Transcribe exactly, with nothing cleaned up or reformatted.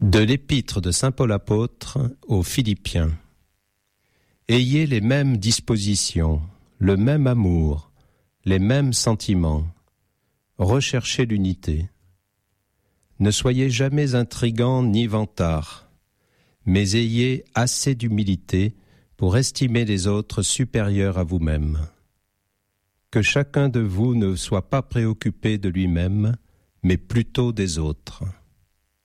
De l'épître de saint Paul apôtre aux Philippiens. Ayez les mêmes dispositions, le même amour, les mêmes sentiments. Recherchez l'unité. Ne soyez jamais intrigants ni vantards, mais ayez assez d'humilité pour estimer les autres supérieurs à vous-même. Que chacun de vous ne soit pas préoccupé de lui-même, mais plutôt des autres.